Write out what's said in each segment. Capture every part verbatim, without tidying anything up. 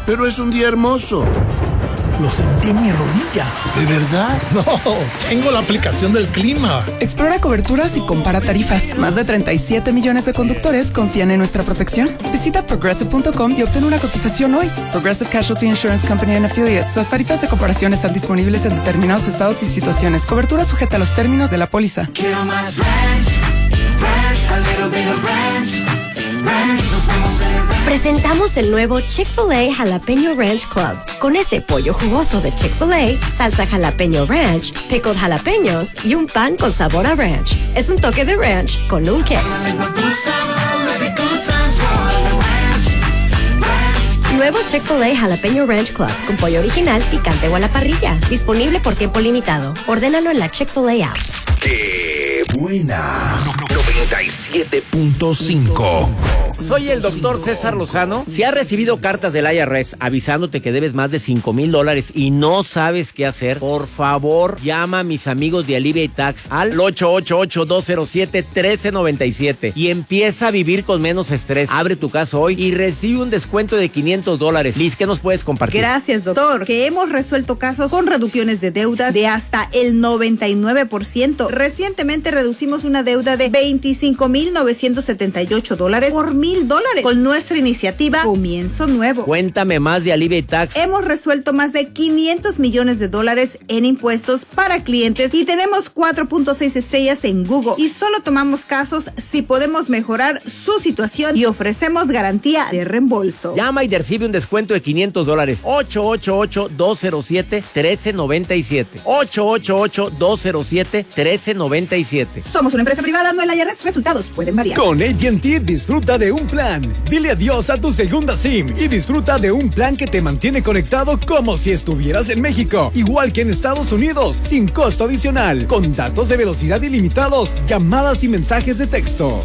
pero es un día hermoso. Lo sentí en mi rodilla. ¿De verdad? No, tengo la aplicación del clima. Explora coberturas y compara tarifas. Más de treinta y siete millones de conductores confían en nuestra protección. Visita progressive punto com y obtén una cotización hoy. Progressive Casualty Insurance Company and Affiliates. Las tarifas de comparación están disponibles en determinados estados y situaciones. Cobertura sujeta a los términos de la póliza. Quiero más ranch, ranch, a little bit of ranch. Ranch, nos vemos en el ranch. Presentamos el nuevo Chick-fil-A Jalapeño Ranch Club. Con ese pollo jugoso de Chick-fil-A, salsa jalapeño ranch, pickled jalapeños y un pan con sabor a ranch. Es un toque de ranch con un kick. Nuevo Chick-fil-A Jalapeño Ranch Club con pollo original, picante o a la parrilla. Disponible por tiempo limitado. Ordénalo en la Chick-fil-A app. ¡Qué buena! noventa y siete punto cinco. Soy el doctor César Lozano. Si has recibido cartas del I R S avisándote que debes más de cinco mil dólares y no sabes qué hacer, por favor, llama a mis amigos de Alleviate Tax al ocho ocho ocho, dos cero siete, uno tres nueve siete y empieza a vivir con menos estrés. Abre tu caso hoy y recibe un descuento de quinientos dólares. Liz, ¿qué nos puedes compartir? Gracias, doctor, que hemos resuelto casos con reducciones de deudas de hasta el noventa y nueve por ciento. Recientemente reducimos una deuda de veinticinco mil novecientos setenta y ocho dólares por mil dólares con nuestra iniciativa Comienzo Nuevo. Cuéntame más de Alleviate Tax. Hemos resuelto más de quinientos millones de dólares en impuestos para clientes y tenemos cuatro punto seis estrellas en Google. Y solo tomamos casos si podemos mejorar su situación y ofrecemos garantía de reembolso. Llama y recibe un descuento de quinientos dólares. ocho ocho ocho, dos cero siete, uno tres nueve siete. ocho ocho ocho, dos cero siete, uno tres nueve siete. Somos una empresa privada, no el I R S. Resultados pueden variar. Con A T and T disfruta de un plan. Dile adiós a tu segunda SIM y disfruta de un plan que te mantiene conectado como si estuvieras en México, igual que en Estados Unidos, sin costo adicional, con datos de velocidad ilimitados, llamadas y mensajes de texto.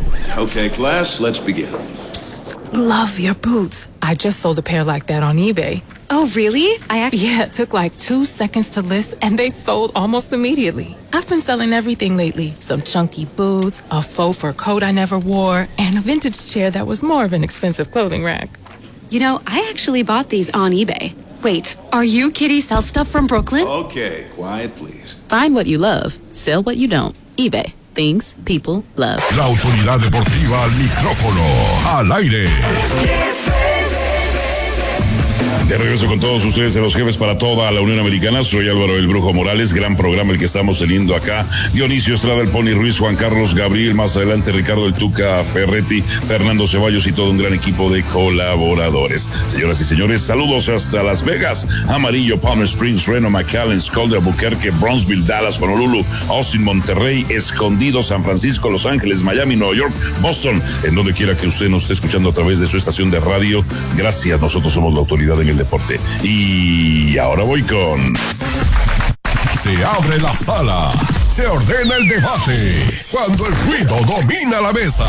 Okay, class, let's begin. Psst, love your boots. I just sold a pair like that on eBay. Oh, really? I actually... Yeah, it took like two seconds to list, and they sold almost immediately. I've been selling everything lately. Some chunky boots, a faux fur coat I never wore, and a vintage chair that was more of an expensive clothing rack. You know, I actually bought these on eBay. Wait, are you Kitty Sell Stuff from Brooklyn? Okay, quiet please. Find what you love, sell what you don't. eBay. Things people love. La autoridad deportiva al micrófono, al aire. De regreso con todos ustedes en Los Jefes para toda la Unión Americana. Soy Álvaro el Brujo Morales. Gran programa el que estamos teniendo acá. Dionisio Estrada, el Pony Ruiz, Juan Carlos Gabriel, más adelante Ricardo el Tuca Ferretti, Fernando Ceballos y todo un gran equipo de colaboradores. Señoras y señores, saludos hasta Las Vegas, Amarillo, Palm Springs, Reno, McAllen, Scully, Albuquerque, Brownsville, Dallas, Honolulu, Austin, Monterrey, Escondido, San Francisco, Los Ángeles, Miami, Nueva York, Boston, en donde quiera que usted nos esté escuchando a través de su estación de radio. Gracias, nosotros somos la autoridad en el deporte. Y ahora voy con... Se abre la sala, se ordena el debate, cuando el ruido domina la mesa.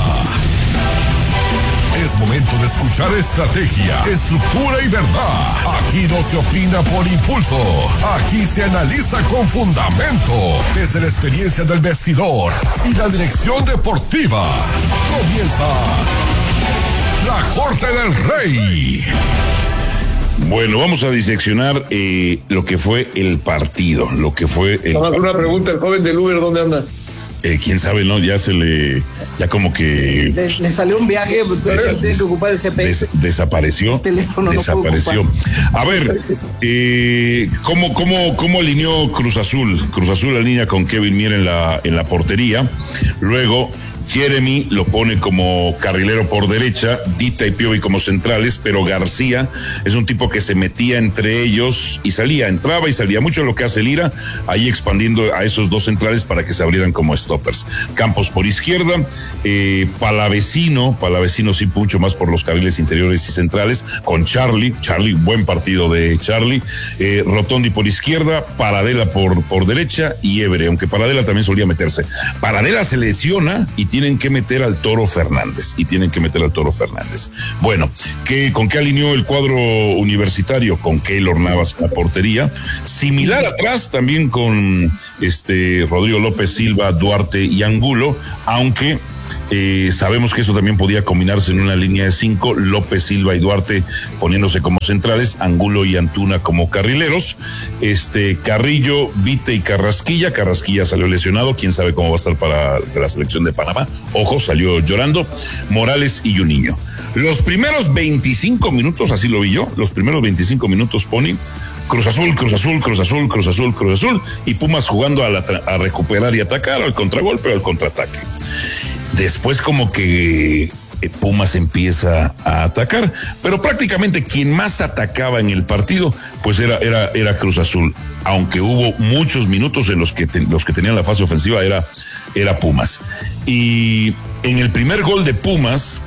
Es momento de escuchar estrategia, estructura y verdad. Aquí no se opina por impulso, aquí se analiza con fundamento, desde la experiencia del vestidor y la dirección deportiva. Comienza la Corte del Rey. Bueno, vamos a diseccionar eh, lo que fue el partido, lo que fue el... Vamos a hacer una pregunta, el joven del Uber, ¿dónde anda? Eh, quién sabe, ¿no? Ya se le... Ya como que... Le, le salió un viaje, Desa, tiene que ocupar el G P S. Des, desapareció. El teléfono desapareció. No a ver, eh, ¿cómo, cómo, ¿cómo alineó Cruz Azul? Cruz Azul alinea con Kevin Mier en la, en la portería. Luego... Jeremy lo pone como carrilero por derecha, Dita y Piovi como centrales, pero García es un tipo que se metía entre ellos y salía, entraba y salía. Mucho de lo que hace Lira, ahí expandiendo a esos dos centrales para que se abrieran como stoppers. Campos por izquierda, eh, Palavecino, Palavecino sí mucho más por los carriles interiores y centrales, con Charlie, Charlie, buen partido de Charlie, eh, Rotondi por izquierda, Paradela por, por derecha y Évere, aunque Paradela también solía meterse. Paradela se lesiona y tiene tienen que meter al Toro Fernández y tienen que meter al Toro Fernández. Bueno, ¿qué, ¿con qué alineó el cuadro universitario? Con Keylor Navas en la portería, similar atrás también con este Rodrigo López Silva, Duarte y Angulo, aunque Eh, sabemos que eso también podía combinarse en una línea de cinco, López, Silva y Duarte poniéndose como centrales, Angulo y Antuna como carrileros, este Carrillo, Vite y Carrasquilla. Carrasquilla salió lesionado, quién sabe cómo va a estar para la selección de Panamá. Ojo, salió llorando. Morales y Juninho. Los primeros veinticinco minutos, así lo vi yo, los primeros veinticinco minutos, Pony, Cruz Azul, Cruz Azul, Cruz Azul, Cruz Azul, Cruz Azul, y Pumas jugando a, la, a recuperar y atacar, al contragolpe o al contraataque. Después como que Pumas empieza a atacar, pero prácticamente quien más atacaba en el partido, pues era, era, era Cruz Azul, aunque hubo muchos minutos en los que, te, los que tenían la fase ofensiva era, era Pumas. Y en el primer gol de Pumas,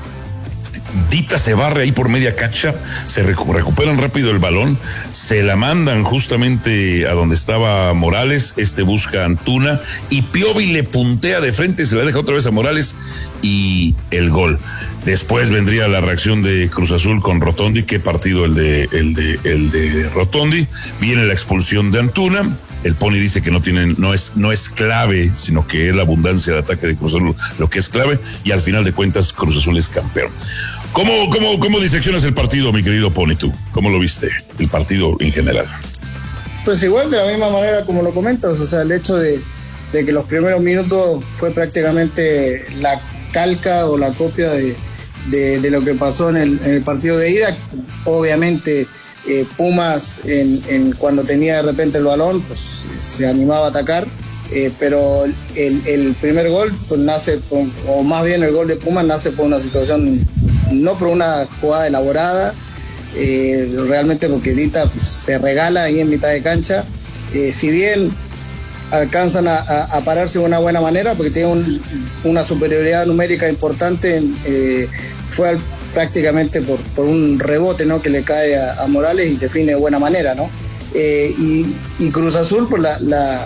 Dita se barre ahí por media cancha, se recu- recuperan rápido el balón, se la mandan justamente a donde estaba Morales, este busca a Antuna y Piovi le puntea de frente, se la deja otra vez a Morales y el gol. Después vendría la reacción de Cruz Azul con Rotondi, qué partido el de, el de, el de Rotondi, viene la expulsión de Antuna. El Pony dice que no tienen, no es, no es clave, sino que es la abundancia de ataque de Cruz Azul lo que es clave, y al final de cuentas Cruz Azul es campeón. ¿Cómo, cómo, cómo diseccionas el partido, mi querido Pony, tú? ¿Cómo lo viste, el partido en general? Pues igual, de la misma manera como lo comentas, o sea, el hecho de, de que los primeros minutos fue prácticamente la calca o la copia de, de, de lo que pasó en el, en el partido de ida. Obviamente eh, Pumas en, en cuando tenía de repente el balón pues se animaba a atacar, eh, pero el, el primer gol pues nace por, o más bien el gol de Pumas nace por una situación, no por una jugada elaborada, eh, realmente porque Dita pues, se regala ahí en mitad de cancha, eh, si bien alcanzan a, a, a pararse de una buena manera porque tienen un, una superioridad numérica importante, en, eh, fue al, prácticamente por, por un rebote, ¿no?, que le cae a, a Morales y define de buena manera, ¿no? Eh, y, y Cruz Azul, pues la, la,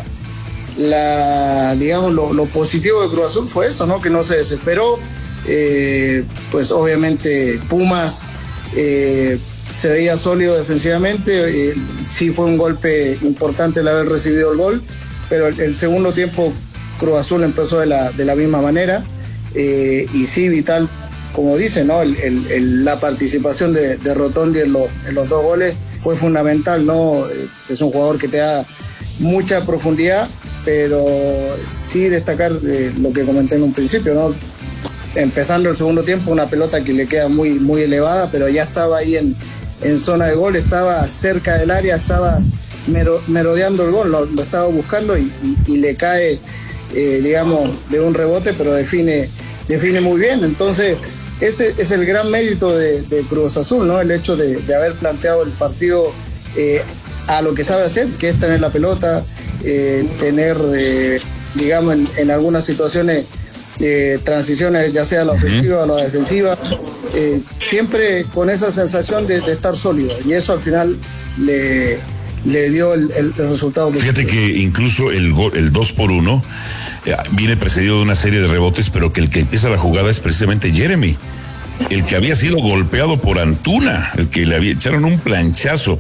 la digamos, lo, lo positivo de Cruz Azul fue eso, ¿no?, que no se desesperó. Eh, pues obviamente Pumas eh, se veía sólido defensivamente, eh, sí fue un golpe importante el haber recibido el gol, pero el, el segundo tiempo Cruz Azul empezó de la, de la misma manera, eh, y sí, vital, como dice, ¿no? El, el, el, la participación de, de Rotondi en, lo, en los dos goles fue fundamental, ¿no? Eh, es un jugador que te da mucha profundidad, pero sí destacar eh, lo que comenté en un principio, ¿no? Empezando el segundo tiempo, una pelota que le queda muy, muy elevada, pero ya estaba ahí en, en zona de gol, estaba cerca del área, estaba mero, merodeando el gol, lo, lo estaba buscando y, y, y le cae, eh, digamos, de un rebote, pero define, define muy bien. Entonces, ese es el gran mérito de, de Cruz Azul, ¿no? El hecho de, de haber planteado el partido eh, a lo que sabe hacer, que es tener la pelota, eh, tener, eh, digamos, en, en algunas situaciones, Eh, transiciones ya sea a la ofensiva o a la defensiva, eh, siempre con esa sensación de, de estar sólido, y eso al final le, le dio el, el, el resultado. Fíjate que incluso el gol, el dos por uno eh, viene precedido de una serie de rebotes, pero que el que empieza la jugada es precisamente Jeremy, el que había sido golpeado por Antuna, el que le había echaron un planchazo.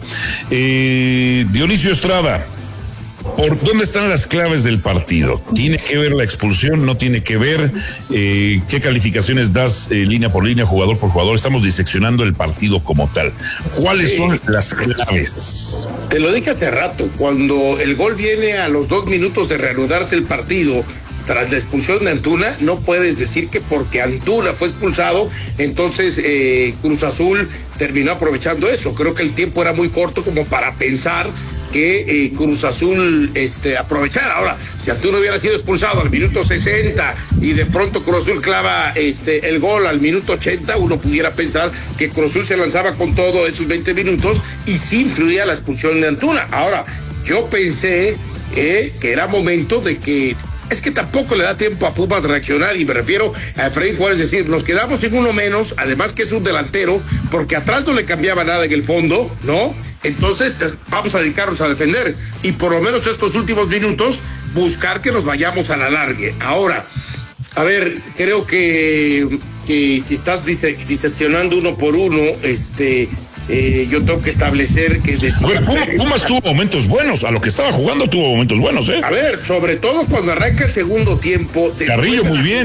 eh, Dionisio Estrada, ¿por dónde están las claves del partido? ¿Tiene que ver la expulsión? ¿No tiene que ver? Eh, ¿Qué calificaciones das eh, línea por línea, jugador por jugador? Estamos diseccionando el partido como tal. ¿Cuáles sí. son las claves? Te lo dije hace rato, cuando el gol viene a los dos minutos de reanudarse el partido, tras la expulsión de Antuna, no puedes decir que porque Antuna fue expulsado, entonces eh, Cruz Azul terminó aprovechando eso. Creo que el tiempo era muy corto como para pensar que eh, Cruz Azul este, aprovechara. Ahora, si Antuna hubiera sido expulsado al minuto sesenta y de pronto Cruz Azul clava este, el gol al minuto ochenta, uno pudiera pensar que Cruz Azul se lanzaba con todo esos veinte minutos y sí influía la expulsión de Antuna. Ahora, yo pensé eh, que era momento de que es que tampoco le da tiempo a Pumas reaccionar, y me refiero a Efraín Juárez, decir, nos quedamos en uno menos, además que es un delantero, porque atrás no le cambiaba nada en el fondo, ¿no? Entonces vamos a dedicarnos a defender y por lo menos estos últimos minutos buscar que nos vayamos a la largue. Ahora, a ver, creo que, que si estás dise, diseccionando uno por uno, este... Eh, yo tengo que establecer que... A ver, Pumas, Pumas tuvo momentos buenos, a lo que estaba jugando tuvo momentos buenos, ¿eh? A ver, sobre todo cuando arranca el segundo tiempo... Carrillo muy bien.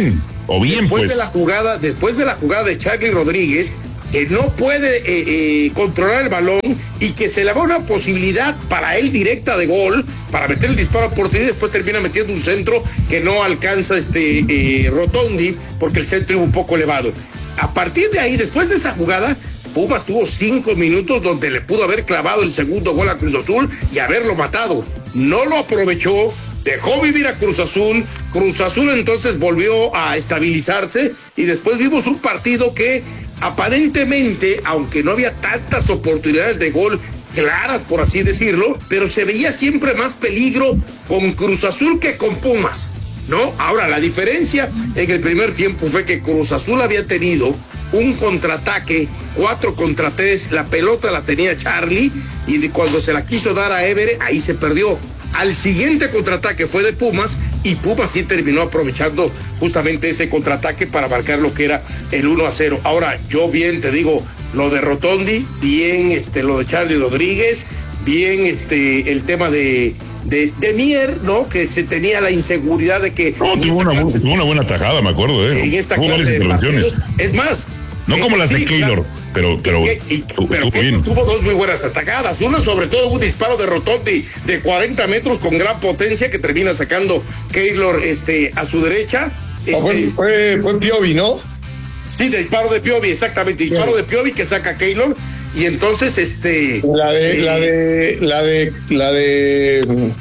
O bien, después pues. de la jugada, después de la jugada de Charlie Rodríguez, que no puede eh, eh, controlar el balón y que se le va una posibilidad para él directa de gol, para meter el disparo a portería, y después termina metiendo un centro que no alcanza este eh, Rotondi, porque el centro iba un poco elevado. A partir de ahí, después de esa jugada, Pumas tuvo cinco minutos donde le pudo haber clavado el segundo gol a Cruz Azul y haberlo matado. No lo aprovechó, dejó vivir a Cruz Azul. Cruz Azul entonces volvió a estabilizarse y después vimos un partido que aparentemente, aunque no había tantas oportunidades de gol claras, por así decirlo, pero se veía siempre más peligro con Cruz Azul que con Pumas, ¿no? Ahora, la diferencia en el primer tiempo fue que Cruz Azul había tenido un contraataque, cuatro contra tres, la pelota la tenía Charlie, y de cuando se la quiso dar a Évere, ahí se perdió. Al siguiente contraataque fue de Pumas, y Pumas sí terminó aprovechando justamente ese contraataque para marcar lo que era el uno a cero. Ahora, yo bien te digo, lo de Rotondi, bien este, lo de Charlie Rodríguez, bien este, el tema de, de, de Mier, ¿no? Que se tenía la inseguridad de que... No, tuvo una, clase, tuvo una buena tajada, me acuerdo, ¿eh? En esta tuvo clase varias de intervenciones. partidos, es más... No como las de Keylor, pero, pero, y, y, pero que tuvo dos muy buenas atacadas. Una, sobre todo, un disparo de Rotondi de cuarenta metros con gran potencia que termina sacando Keylor este, a su derecha. Este, fue, fue, fue Piovi, ¿no? Sí, de disparo de Piovi, exactamente. Disparo de Piovi que saca Keylor. Y entonces, este. La de. Eh, la de. La de. La de.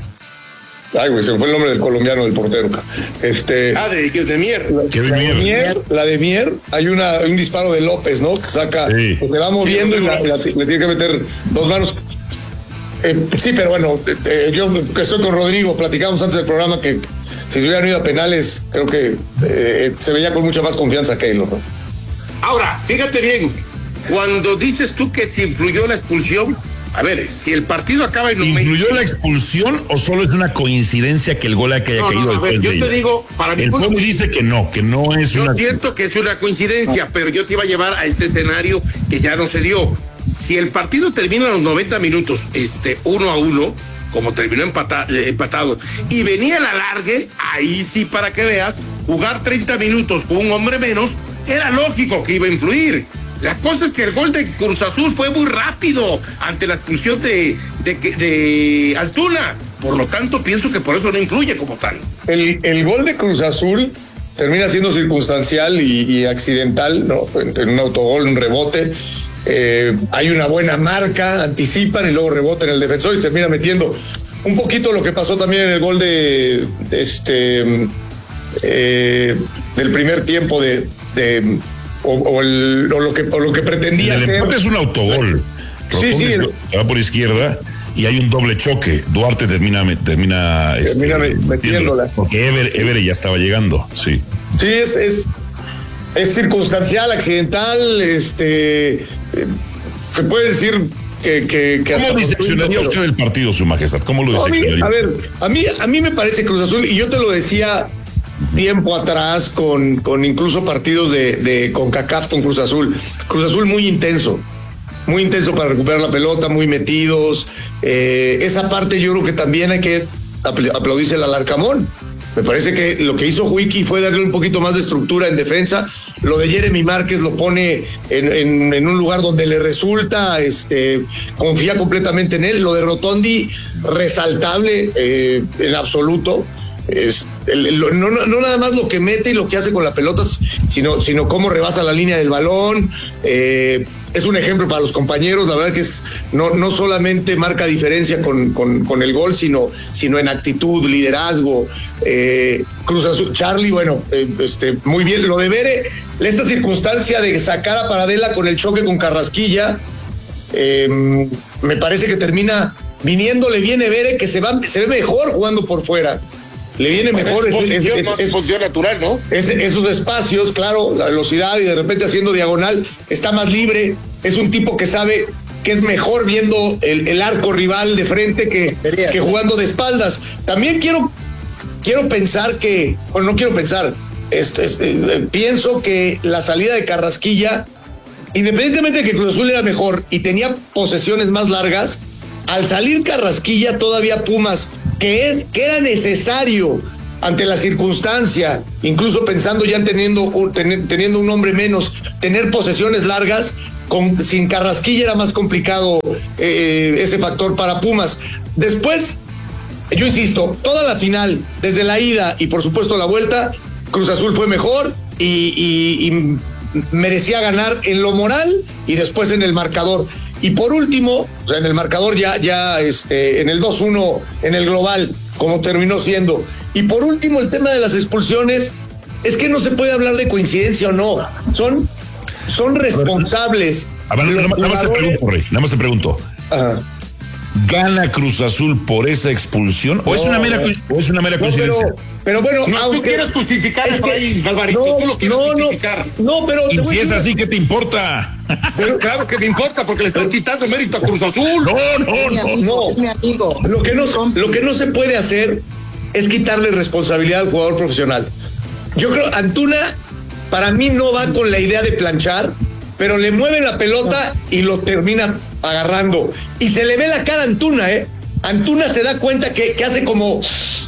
Ay, güey, se me fue el nombre del colombiano, del portero. Este, ah, de, de Mier. La, la, de Mier. La de Mier, hay una, un disparo de López, ¿no? Que saca, sí. que se va moviendo sí, y la, la, le tiene que meter dos manos. Eh, sí, pero bueno, eh, yo que estoy con Rodrigo, platicamos antes del programa que si hubieran ido a penales, creo que eh, se veía con mucha más confianza Keylor, ¿no? Ahora, fíjate bien, cuando dices tú que se influyó la expulsión, a ver, si el partido acaba en un ¿influyó la expulsión o solo es una coincidencia que el gol haya no, caído no, a ver, yo te digo, para mí el pueblo dice que no, que no es yo una... Yo siento que es una coincidencia, pero yo te iba a llevar a este escenario que ya no se dio. Si el partido termina a los noventa minutos, este, uno a uno, como terminó empata, eh, empatado, y venía el alargue, ahí sí, para que veas, jugar treinta minutos con un hombre menos, era lógico que iba a influir. La cosa es que el gol de Cruz Azul fue muy rápido ante la expulsión de, de, de Antuna. Por lo tanto, pienso que por eso no influye como tal. El, el gol de Cruz Azul termina siendo circunstancial y, y accidental, ¿no? En, en un autogol, un rebote. Eh, hay una buena marca, anticipan y luego rebotan el defensor y se termina metiendo. Un poquito lo que pasó también en el gol de, de este eh, del primer tiempo de... de O, o, el, o, lo que, o lo que pretendía el ser. El es un autogol. Sí, sí. El... Se va por izquierda y hay un doble choque. Duarte termina termina, termina este, metiéndola. Porque Ever, Ever ya estaba llegando, sí. Sí, es, es, es circunstancial, accidental, este. Eh, se puede decir que. que, que ¿Cómo diseccionaría usted el partido, Su Majestad? ¿Cómo lo diseccionaría? A, a ver, a mí, a mí me parece Cruz Azul, y yo te lo decía tiempo atrás con, con incluso partidos de, de CONCACAF con Cruz Azul. Cruz Azul muy intenso, muy intenso para recuperar la pelota, muy metidos. Eh, esa parte yo creo que también hay que aplaudirse al Alarcamón. Me parece que lo que hizo Wiki fue darle un poquito más de estructura en defensa. Lo de Jeremy Márquez lo pone en, en, en un lugar donde le resulta, este, confía completamente en él. Lo de Rotondi, resaltable eh, en absoluto. Es, el, el, no, no, no nada más lo que mete y lo que hace con la pelota, sino, sino cómo rebasa la línea del balón. Eh, es un ejemplo para los compañeros. La verdad que es, no, no solamente marca diferencia con, con, con el gol, sino, sino en actitud, liderazgo. Eh, Cruz Azul, Charlie, bueno, eh, este, muy bien. Lo de Vere, esta circunstancia de sacar a Paradela con el choque con Carrasquilla, eh, me parece que termina viniéndole bien Vere, que se, va, se ve mejor jugando por fuera. Le viene bueno, mejor es, posición, es, es, es posición natural, ¿no? Es, esos espacios, claro, la velocidad y de repente haciendo diagonal, está más libre. Es un tipo que sabe que es mejor viendo el, el arco rival de frente que, que jugando de espaldas. También quiero, quiero pensar que, bueno, no quiero pensar, es, es, eh, pienso que la salida de Carrasquilla, independientemente de que Cruz Azul era mejor y tenía posesiones más largas, al salir Carrasquilla todavía Pumas, que, es, que era necesario ante la circunstancia, incluso pensando ya teniendo un, ten, teniendo un hombre menos, tener posesiones largas, con, sin Carrasquilla era más complicado eh, ese factor para Pumas. Después, yo insisto, toda la final, desde la ida y por supuesto la vuelta, Cruz Azul fue mejor y, y, y merecía ganar en lo moral y después en el marcador. Y por último, o sea, en el marcador ya, ya este, en el dos uno, en el global, como terminó siendo. Y por último, el tema de las expulsiones, es que no se puede hablar de coincidencia o no. Son, son responsables. A ver, nada, nada más te pregunto, Rey, nada más te pregunto. Ajá. ¿Gana Cruz Azul por esa expulsión? ¿O, no, es, una mera, o es una mera no, coincidencia? Pero, pero bueno, no, aunque tú quieres justificar es que, ahí, Galvarito, no, tú lo quieres no, justificar. No, no, pero... Y si es así, ¿qué te importa? Pero claro que me importa, porque le están quitando mérito a Cruz Azul. No, no, no. no. Es mi amigo. Lo que no, lo que no se puede hacer es quitarle responsabilidad al jugador profesional. Yo creo, Antuna, para mí no va con la idea de planchar, pero le mueve la pelota y lo termina agarrando. Y se le ve la cara a Antuna, ¿eh? Antuna se da cuenta que, que hace como...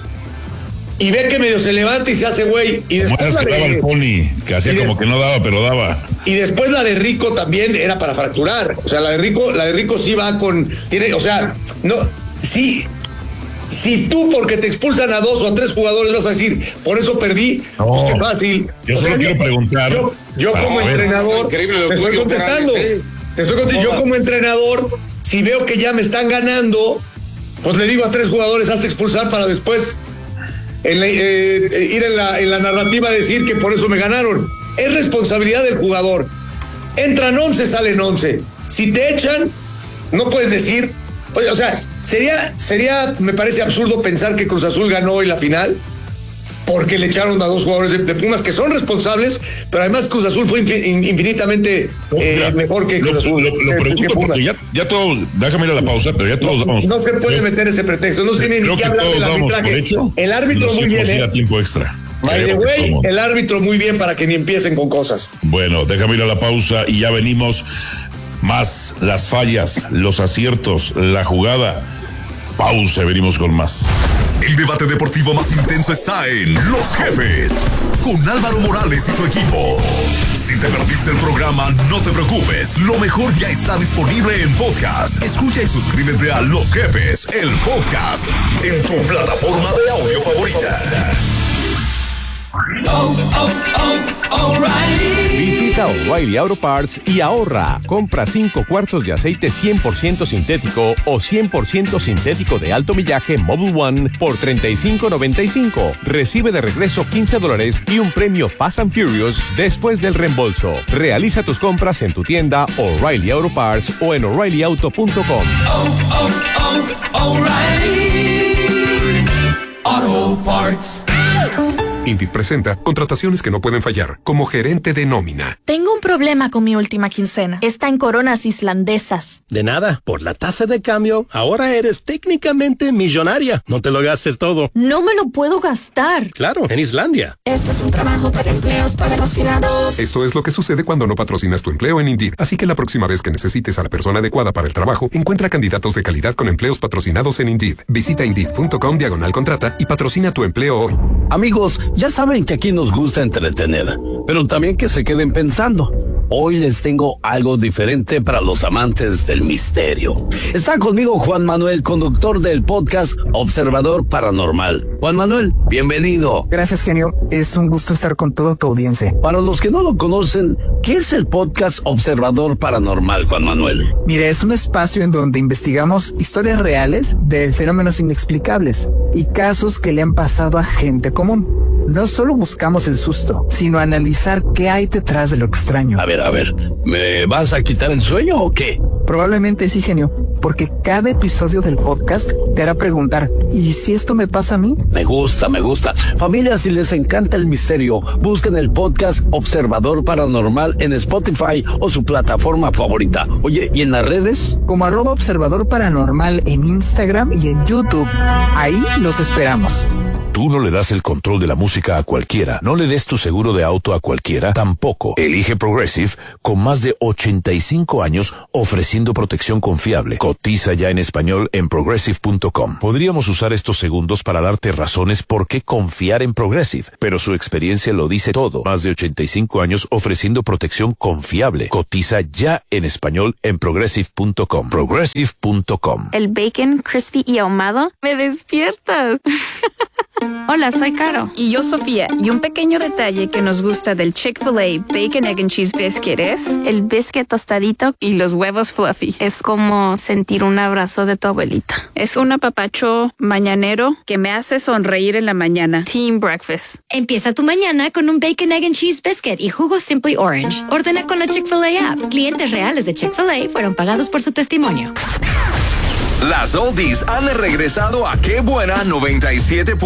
Y ve que medio se levanta y se hace güey. Y después después la que de, daba el Pony, que hacía como que no daba, pero daba. Y después la de Rico también era para fracturar. O sea, la de Rico, la de Rico sí va con... Tiene, o sea, no... Sí... Si tú, porque te expulsan a dos o a tres jugadores, vas a decir, por eso perdí, no, pues qué fácil. Yo solo o sea, quiero yo, preguntar. Yo, yo como ver. entrenador, te estoy contestando. Te estoy contestando. Yo como entrenador, si veo que ya me están ganando, pues le digo a tres jugadores, hazte expulsar para después en la, eh, ir en la, en la narrativa a decir que por eso me ganaron. Es responsabilidad del jugador. Entran once, salen once. Si te echan, no puedes decir... Oye, o sea, sería, sería, me parece absurdo pensar que Cruz Azul ganó hoy la final porque le echaron a dos jugadores de, de Pumas que son responsables, pero además Cruz Azul fue infin, infinitamente eh, mejor que Cruz lo, Azul. Lo, lo que, pregunto que porque ya, ya todos, déjame ir a la pausa, pero ya todos no, vamos. No se puede yo, meter ese pretexto, no se tiene ni que hablar del arbitraje. El árbitro muy bien, ¿eh? Tiempo extra. By the way, el árbitro muy bien para que ni empiecen con cosas. Bueno, déjame ir a la pausa y ya venimos. Más las fallas, los aciertos, la jugada. Pausa, venimos con más. El debate deportivo más intenso está en Los Jefes, con Álvaro Morales y su equipo. Si te perdiste el programa, no te preocupes. Lo mejor ya está disponible en podcast. Escucha y suscríbete a Los Jefes, el podcast, en tu plataforma de audio favorita. Oh, oh, oh, O'Reilly. Visita O'Reilly Auto Parts y ahorra. Compra cinco cuartos de aceite cien por ciento sintético o cien por ciento sintético de alto millaje Model One por treinta y cinco noventa y cinco. Recibe de regreso quince dólares y un premio Fast and Furious después del reembolso. Realiza tus compras en tu tienda O'Reilly Auto Parts o en O'Reilly Auto punto com. Oh, oh, oh, O'Reilly Auto Parts. Indeed presenta contrataciones que no pueden fallar, como gerente de nómina. Tengo un problema con mi última quincena. Está en coronas islandesas. De nada, por la tasa de cambio, ahora eres técnicamente millonaria. No te lo gastes todo. No me lo puedo gastar. Claro, en Islandia. Esto es un trabajo para empleos patrocinados. Esto es lo que sucede cuando no patrocinas tu empleo en Indeed. Así que la próxima vez que necesites a la persona adecuada para el trabajo, encuentra candidatos de calidad con empleos patrocinados en Indeed. Visita Indeed punto com diagonal contrata y patrocina tu empleo hoy. Amigos, ya saben que aquí nos gusta entretener, pero también que se queden pensando. Hoy les tengo algo diferente para los amantes del misterio. Está conmigo Juan Manuel, conductor del podcast Observador Paranormal. Juan Manuel, bienvenido. Gracias, genio. Es un gusto estar con toda tu audiencia. Para los que no lo conocen, ¿qué es el podcast Observador Paranormal, Juan Manuel? Mire, es un espacio en donde investigamos historias reales de fenómenos inexplicables y casos que le han pasado a gente común. No solo buscamos el susto, sino analizar qué hay detrás de lo extraño. A ver, a ver, ¿me vas a quitar el sueño o qué? Probablemente sí, genio, porque cada episodio del podcast te hará preguntar, ¿y si esto me pasa a mí? Me gusta, me gusta. Familia, si les encanta el misterio, busquen el podcast Observador Paranormal en Spotify o su plataforma favorita. Oye, ¿y en las redes? Como arroba Observador Paranormal en Instagram y en YouTube. Ahí los esperamos. Tú no le das el control de la música a cualquiera. No le des tu seguro de auto a cualquiera. Tampoco. Elige Progressive, con más de ochenta y cinco años ofreciendo protección confiable. Cotiza ya en español en progressive punto com. Podríamos usar estos segundos para darte razones por qué confiar en Progressive, pero su experiencia lo dice todo. Más de ochenta y cinco años ofreciendo protección confiable. Cotiza ya en español en progressive punto com. progressive punto com. El bacon crispy y ahumado me despiertas. Hola, soy Caro. Y yo, Sofía. Y un pequeño detalle que nos gusta del Chick-fil-A Bacon, Egg and Cheese Biscuit es el biscuit tostadito y los huevos fluffy. Es como sentir un abrazo de tu abuelita. Es un apapacho mañanero que me hace sonreír en la mañana. Team Breakfast. Empieza tu mañana con un Bacon, Egg and Cheese Biscuit y jugo Simply Orange. Ordena con la Chick-fil-A app. Clientes reales de Chick-fil-A fueron pagados por su testimonio. Las oldies han regresado a Qué Buena noventa y siete.